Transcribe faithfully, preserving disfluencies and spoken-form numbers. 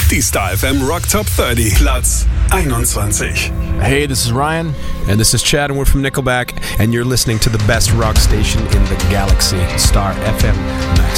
Die Star F M Rock Top thirty, Platz einundzwanzig. Hey, this is Ryan. And this is Chad, and we're from Nickelback, and you're listening to the best rock station in the galaxy, Star F M Max.